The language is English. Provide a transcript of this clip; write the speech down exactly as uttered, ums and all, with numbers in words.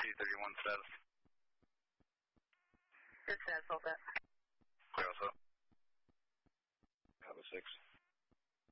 T thirty-one status. Good status, all set. Clear, what's up? Have a six.